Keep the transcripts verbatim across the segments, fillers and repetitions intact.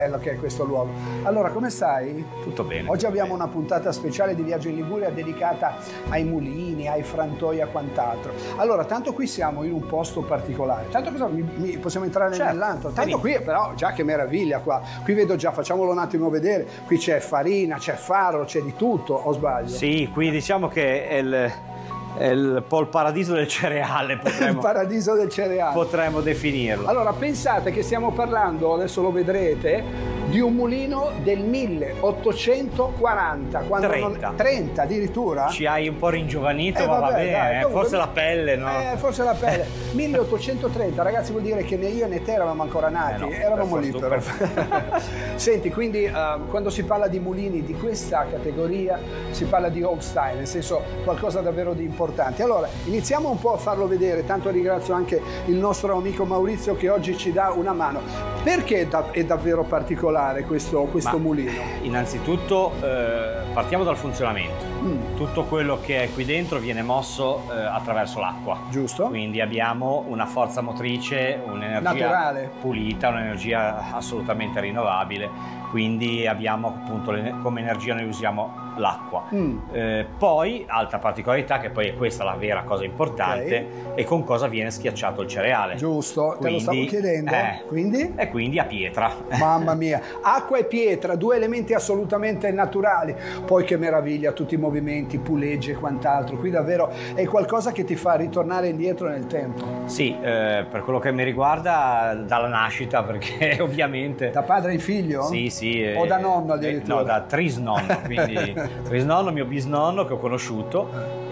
che è questo luogo. Allora, come stai? Tutto bene. Oggi tutto abbiamo bene. una puntata speciale di Viaggio in Liguria dedicata ai mulini, ai frantoi e quant'altro. Allora, tanto qui siamo in un posto particolare. Tanto cosa mi, mi, possiamo entrare certo, nell'antro? Tanto qui però, già che meraviglia qua. Qui vedo già, facciamolo un attimo vedere. Qui c'è farina, c'è farro, c'è di tutto, o sbaglio? Sì, qui diciamo che è il, è il, un po' il paradiso del cereale, potremmo, Il paradiso del cereale. potremmo definirlo. Allora, pensate che stiamo parlando, adesso lo vedrete, di un mulino del milleottocentoquaranta, quando trenta. Non, trenta addirittura. Ci hai un po' ringiovanito, Eh, ma vabbè, va bene, dai, eh. comunque- forse la pelle, no? Eh, forse la pelle. milleottocentotrenta, ragazzi, vuol dire che né io né te eravamo ancora nati, Eh no, eravamo per lì fortuna, però. per- Senti, quindi eh, quando si parla di mulini di questa categoria si parla di old style, nel senso qualcosa davvero di importante. Allora, iniziamo un po' a farlo vedere, tanto ringrazio anche il nostro amico Maurizio che oggi ci dà una mano. Perché da- è davvero particolare questo, questo Ma mulino? Innanzitutto eh, partiamo dal funzionamento. Mm. Tutto quello che è qui dentro viene mosso eh, attraverso l'acqua. Giusto? Quindi abbiamo una forza motrice, un'energia Naturale. pulita, un'energia assolutamente rinnovabile. Quindi abbiamo appunto le- come energia noi usiamo l'acqua. Mm. Eh, poi, altra particolarità, che poi è questa la vera cosa importante, è con cosa viene schiacciato il cereale. Giusto, te lo stavo Quindi, chiedendo. eh, Quindi? E quindi a pietra. Mamma mia, acqua e pietra, due elementi assolutamente naturali. Poi che meraviglia, tutti i movimenti, puleggi e quant'altro. Qui davvero è qualcosa che ti fa ritornare indietro nel tempo. Sì, eh, per quello che mi riguarda, dalla nascita, perché ovviamente... Da padre in figlio? Sì, sì. O eh, da nonno eh, addirittura? no, da trisnonno, quindi trisnonno, mio bisnonno che ho conosciuto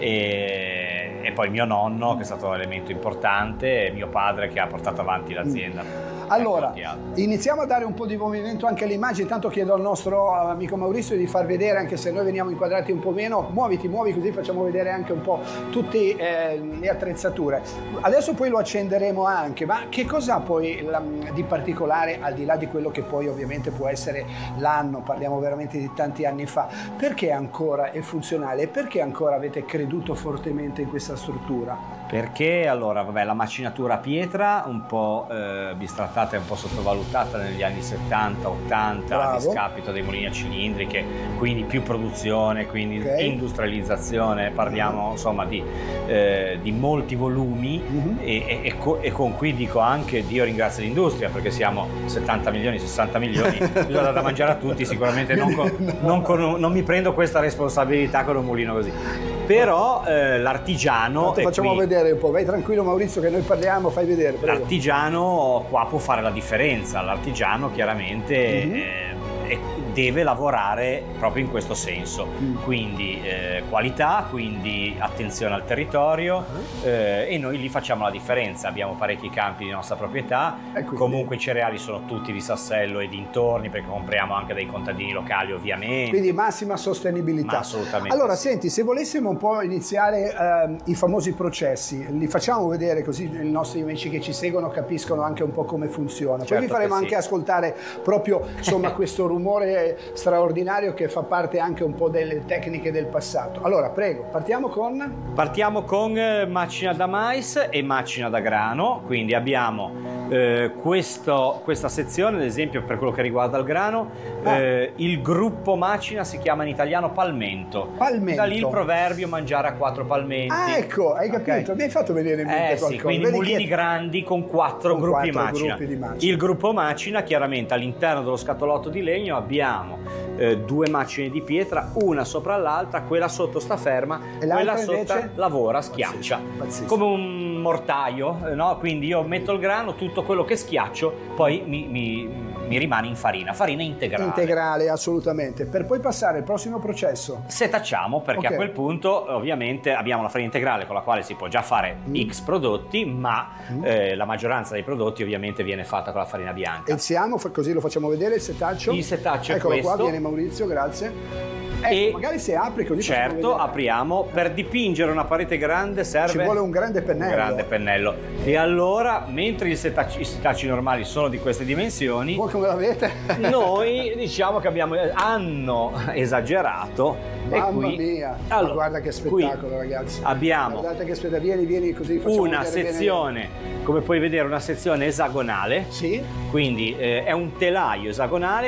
e, e poi mio nonno che è stato un elemento importante e mio padre che ha portato avanti l'azienda. Allora, iniziamo a dare un po' di movimento anche alle immagini, tanto chiedo al nostro amico Maurizio di far vedere, anche se noi veniamo inquadrati un po' meno, muoviti, muovi così facciamo vedere anche un po' tutte eh, le attrezzature. Adesso poi lo accenderemo anche, ma che cosa poi la, di particolare, al di là di quello che poi ovviamente può essere l'anno, parliamo veramente di tanti anni fa, perché ancora è funzionale e perché ancora avete creduto fortemente in questa struttura? Perché allora, vabbè, la macinatura a pietra un po' eh, bistrattata e un po' sottovalutata negli anni settanta ottanta Bravo. a discapito dei mulini a cilindriche, quindi più produzione, quindi Ok. industrializzazione, parliamo insomma di, eh, di molti volumi Mhm. e, e- e co- e con cui dico anche Dio ringrazia l'industria perché siamo settanta milioni, sessanta milioni, bisogna dar da mangiare a tutti, sicuramente non, con- non con- non mi prendo questa responsabilità con un mulino così. Però eh, l'artigiano Tanto è facciamo qui. vedere un po', vai tranquillo Maurizio che noi parliamo, fai vedere. prego. L'artigiano qua può fare la differenza, l'artigiano chiaramente Mhm. eh, è- deve lavorare proprio in questo senso, Mm. quindi eh, qualità, quindi attenzione al territorio eh, e noi lì facciamo la differenza, abbiamo parecchi campi di nostra proprietà, E quindi? comunque i cereali sono tutti di Sassello e dintorni perché compriamo anche dai contadini locali ovviamente. Quindi massima sostenibilità. Ma assolutamente Allora, sì. senti, se volessimo un po' iniziare ehm, i famosi processi, li facciamo vedere così i nostri amici che ci seguono capiscono anche un po' come funziona. Poi Certo vi faremo che sì. anche ascoltare proprio insomma questo rumore straordinario che fa parte anche un po' delle tecniche del passato. Allora, prego, partiamo con... Partiamo con eh, macina da mais e macina da grano, quindi abbiamo eh, questo- questa sezione, ad esempio per quello che riguarda il grano, Ah. eh, il gruppo macina si chiama in italiano palmento. Palmento. Da lì il proverbio mangiare a quattro palmenti. Ah, ecco, hai Ok. capito, mi hai fatto venire in mente Eh qualcosa. sì, quindi Vedi mulini che- grandi con quattro Con gruppi, quattro macina. gruppi di macina. Il gruppo macina, chiaramente all'interno dello scatolotto di legno abbiamo eh, due macine di pietra, una sopra l'altra, quella sotto sta ferma, E l'altra quella sotto invece? lavora, schiaccia, Pazzesco, pazzesco. come un mortaio, eh, no? Quindi io metto il grano, tutto quello che schiaccio poi mi, mi- mi rimane in farina, farina integrale. integrale, assolutamente. Per poi passare al prossimo processo. Setacciamo perché Ok. a quel punto ovviamente abbiamo la farina integrale con la quale si può già fare Mm. X prodotti, ma eh, la maggioranza dei prodotti ovviamente viene fatta con la farina bianca. E siamo, fa- così lo facciamo vedere il setaccio. Il setaccio è Eccolo questo. qua, viene Maurizio, grazie. Ecco, E magari se apri così facciamo certo, vedere. apriamo. Per dipingere una parete grande serve Ci vuole un grande pennello. un grande pennello. E allora, mentre i setacci, i setacci normali sono di queste dimensioni, Voi come l'avete? noi diciamo che abbiamo hanno esagerato. Mamma e qui, mia, ma allora, guarda che qui spettacolo, ragazzi. abbiamo Guardate che spettacolo, vieni, vieni così facciamo una vedere bene. sezione, come puoi vedere, una sezione esagonale, Sì? quindi eh, è un telaio esagonale